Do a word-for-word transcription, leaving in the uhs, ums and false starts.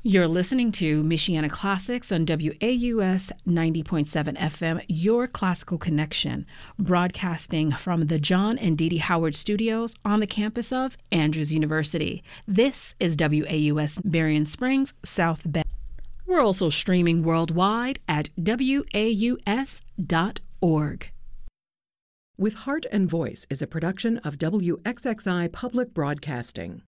You're listening to Michiana Classics on W A U S ninety point seven F M, your classical connection, broadcasting from the John and Dee Dee Howard Studios on the campus of Andrews University. This is W A U S Berrien Springs, South Bend. We're also streaming worldwide at W A U S dot org. With Heart and Voice is a production of W X X I Public Broadcasting.